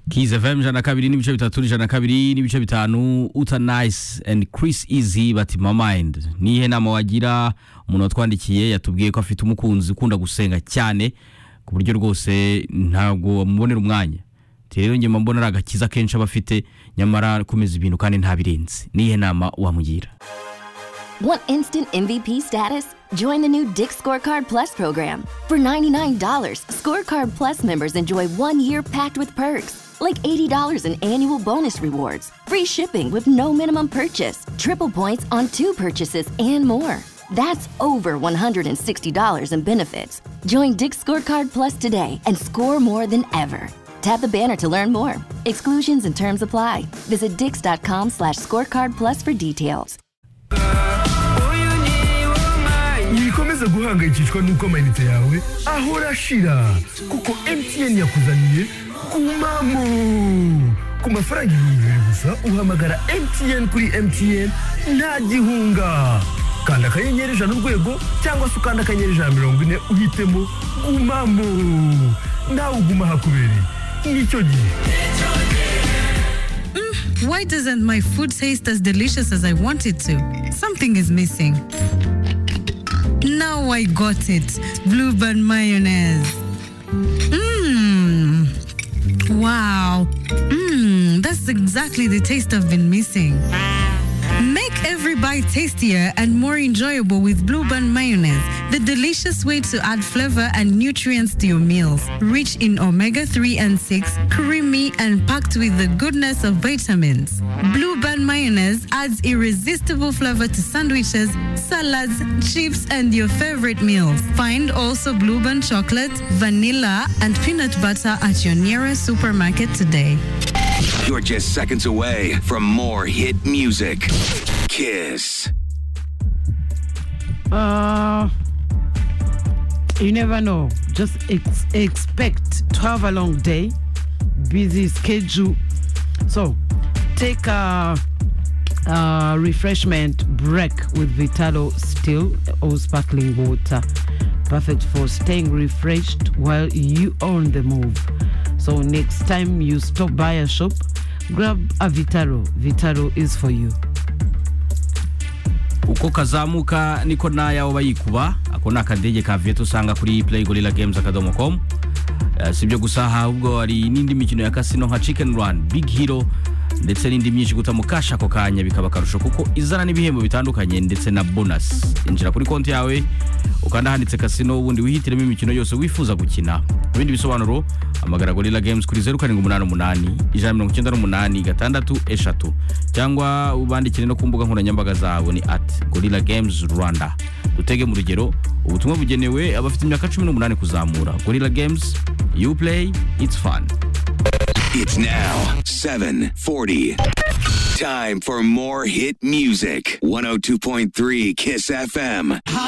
Kiss FM jana kabiri n'ibice bitatu jana kabiri n'ibice bitanu Uta Nice and Chris Easy bati my mind. Nihe nama wagira umuntu watwandikiye yatubwiye ko afite umukunzi ukunda gusenga cyane ku buryo rwose ntago amubonera umwanya. Rero nge mbona agakiza kenshi abafite nyamara kumeza ibintu kandi ntabirenze. Nihe nama wamugira? Want instant MVP status? Join the new Dick's Scorecard Plus program. For $99, Scorecard Plus members enjoy 1 year packed with perks, like $80 in annual bonus rewards, free shipping with no minimum purchase, triple points on 2 purchases, and more. That's over $160 in benefits. Join Dick's Scorecard Plus today and score more than ever. Tap the banner to learn more. Exclusions and terms apply. Visit dix.com/scorecardplus for details. Nikomeza guhangayikishwa nuko amayinite yawe ahora ashira kuko MTN yakuzaniye kumamo ku mafaranga y'ibihumbi gusa uhamagara MTN kuri MTN nta gihunga kanda akanyenyeri ijana urwego cyangwa se ukanda akanyenyeri ijana 40 uhitemo kumamo nawe uguma hakubereye nicyo gihe. Why doesn't my food taste as delicious as I want it to? Something is missing. Now I got it. Blueband mayonnaise. Wow. That's exactly the taste I've been missing. Make every bite tastier and more enjoyable with Blueband mayonnaise, the delicious way to add flavor and nutrients to your meals. Rich in omega-3 and 6, creamy and packed with the goodness of vitamins. Blueband mayonnaise adds irresistible flavor to sandwiches, salads, chips, and your favorite meals. Find also Blueband chocolate, vanilla, and peanut butter at your nearest supermarket today. You're just seconds away from more hit music. Kiss. You never know. Just expect to have a long day, busy schedule. So, take a refreshment break with Vitalo Still or sparkling water. Perfect for staying refreshed while you on the move. So next time you stop by a shop, grab a Vitalo. Vitalo is for you. Uko kazamuka niko naya wabayikuba akona akadege ka Vieto sanga kuri playgorillagames.com. Sibyo gusa ahubwo ari n'indi mikino ya casino nka Chicken Run, Big Hero ndetse n'indi myinshi gutamukasha ko kanya bikaba karusho kuko izana n'ibihembo bitandukanye ndetse na bonus. Injira kuri konti yawe ukanda handitse casino ubundi wihitiremo imikino yose wifuza gukina. Ibindi bisobanuro amagara Gorilla Games kuri 0788 198 cyangwa ubandikire no kumbuga nkoranyambaga zabo ni @Gorilla Games Rwanda. Dutege mu rugero ubutumwa bugenewe abafite imyaka 18 kuzamura. Gorilla Games, you play, it's fun. It's now 7:40. Time for more hit music. 102.3 Kiss FM.